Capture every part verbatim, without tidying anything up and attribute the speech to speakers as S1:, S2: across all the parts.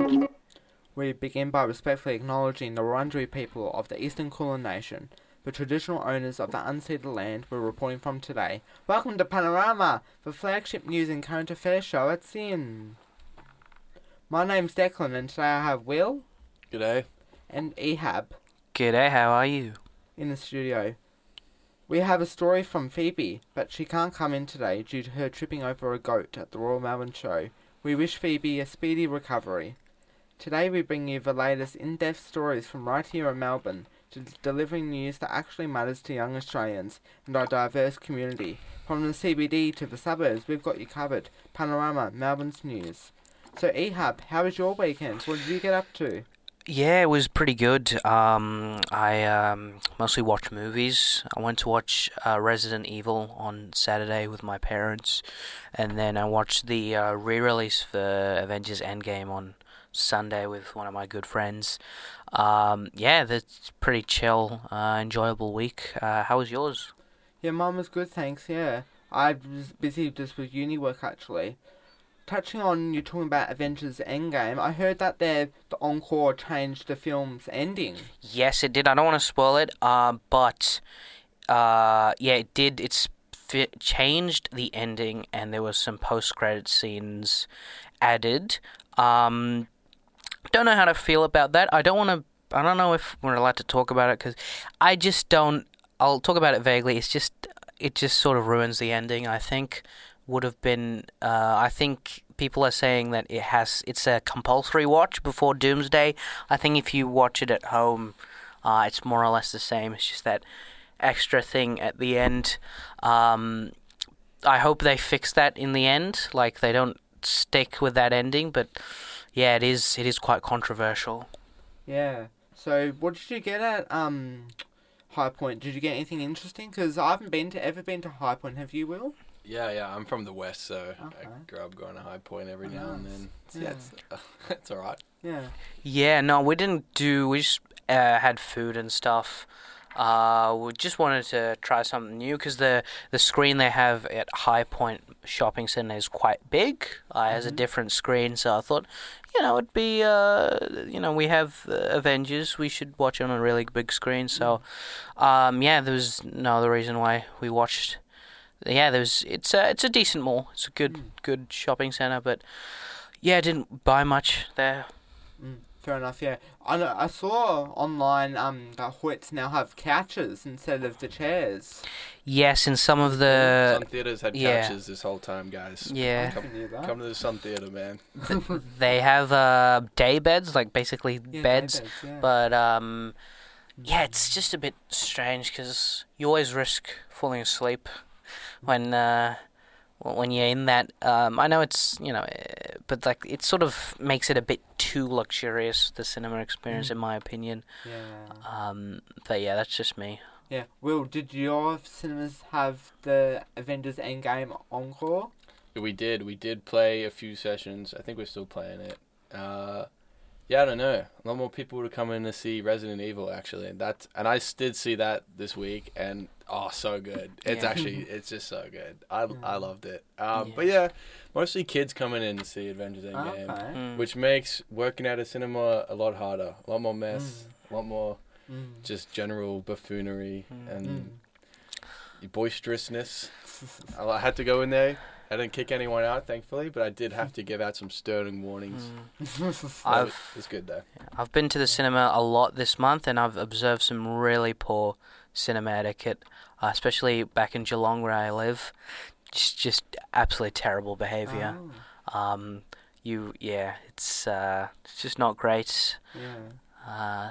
S1: We begin by respectfully acknowledging the Wurundjeri people of the Eastern Kulin Nation, the traditional owners of the unceded land we're reporting from today. Welcome to Panorama, the flagship news and current affairs show at S I N. My name's Declan, and today I have Will.
S2: G'day.
S1: And Ehab.
S3: G'day, how are you?
S1: In the studio. We have a story from Phoebe, but she can't come in today due to her tripping over a goat at the Royal Melbourne Show. We wish Phoebe a speedy recovery. Today we bring you the latest in-depth stories from right here in Melbourne, to delivering news that actually matters to young Australians and our diverse community. From the C B D to the suburbs, we've got you covered. Panorama, Melbourne's news. So Ehab, how was your weekend? What did you get up to?
S3: Yeah, it was pretty good. Um, I um, mostly watched movies. I went to watch uh, Resident Evil on Saturday with my parents, and then I watched the uh, re-release for Avengers Endgame on Sunday with one of my good friends. Um, yeah, that's pretty chill, uh, enjoyable week. Uh, how was yours?
S1: Yeah, mine was good, thanks, yeah. I was busy just with uni work, actually. Touching on, you talking about Avengers Endgame, I heard that the the Encore changed the film's ending.
S3: Yes, it did. I don't want to spoil it, uh, but uh, yeah, it did. It's fi- changed the ending, and there was some post-credit scenes added. Um, don't know how to feel about that. I don't want to. I don't know if we're allowed to talk about it because I just don't. I'll talk about it vaguely. It's just it just sort of ruins the ending. I think would have been. Uh, I think people are saying that it has. It's a compulsory watch before Doomsday. I think if you watch it at home, uh, it's more or less the same. It's just that extra thing at the end. Um, I hope they fix that in the end. Like they don't stick with that ending, but. Yeah, it is. It is quite controversial.
S1: Yeah. So, what did you get at um, High Point? Did you get anything interesting? Because I haven't been to ever been to High Point. Have you, Will?
S2: Yeah, yeah. I'm from the west, so
S1: Okay.
S2: I grew up going to High Point every
S1: Oh,
S2: now and
S1: nice.
S2: then. So,
S1: Yeah.
S2: yeah, it's, uh, it's all right.
S1: Yeah.
S3: Yeah, no, we didn't do. We just uh, had food and stuff. Uh, we just wanted to try something new because the the screen they have at High Point Shopping Centre is quite big. Uh, it has a
S1: Mhm.
S3: different screen, so I thought, you know, it'd be. Uh, you know, we have uh, Avengers. We should watch it on a really big screen. So, um, yeah, there was no other reason why we watched. Yeah, there's. It's a it's a decent mall. It's a good
S1: Mm.
S3: good shopping centre, but yeah, I didn't buy much there.
S1: Mm, fair enough, yeah. I know, I saw online um, that Hoyts now have couches instead of the chairs.
S3: Yes, in some of the
S2: Sun Theatre's had
S3: yeah.
S2: couches this whole time, guys.
S3: yeah.
S2: Come,
S1: I knew that.
S2: come to the Sun Theatre, man.
S3: They have uh, day beds, like basically
S1: Yeah,
S3: beds,
S1: day beds, yeah.
S3: but um, yeah, it's just a bit strange because you always risk falling asleep when uh, when you're in that. Um, I know it's you know, uh, but like it sort of makes it a bit too luxurious, the cinema experience,
S1: Mm.
S3: in my opinion.
S1: Yeah.
S3: Um, but yeah, that's just me.
S1: Yeah. Will, did your cinemas have the Avengers Endgame Encore?
S2: We did. We did play a few sessions. I think we're still playing it. Uh, yeah, I don't know. A lot more people to come in to see Resident Evil, actually. And that's and I did see that this week, and oh, so good. It's
S3: Yeah.
S2: actually, it's just so good. I,
S1: Yeah.
S2: I loved it. Um,
S3: Yeah.
S2: But yeah, mostly kids coming in to see Avengers Endgame.
S1: Okay.
S3: Mm.
S2: Which makes working at a cinema a lot harder. A lot more mess. A lot more
S1: Mm.
S2: just general buffoonery
S3: Mm.
S2: and
S1: Mm.
S2: boisterousness. I I had to go in there. I didn't kick anyone out, thankfully, but I did have to give out some stern warnings.
S3: Mm.
S2: But
S3: I've
S2: it was good, though.
S3: I've been to the cinema a lot this month, and I've observed some really poor cinema etiquette, uh, especially back in Geelong where I live. Just, just absolutely terrible behaviour.
S1: Oh,
S3: Um, you, yeah, it's uh, it's just not great.
S1: yeah.
S3: Uh,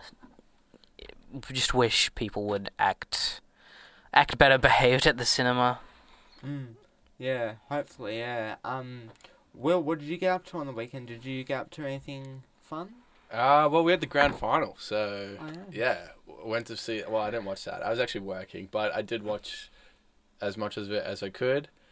S3: just wish people would act, act better behaved at the cinema.
S1: Mm. Yeah, hopefully, yeah. Um, Will, what did you get up to on the weekend? Did you get up to anything fun?
S2: Uh, well, we had the grand final, so
S1: Oh,
S2: yeah, w- went to see. Well, I didn't watch that. I was actually working, but I did watch as much of it as I could.